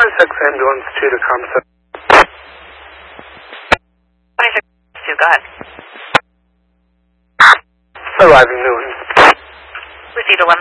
26 ambulance 2 to Comstock. 26 2, go ahead. Arriving Newlands. Received 11.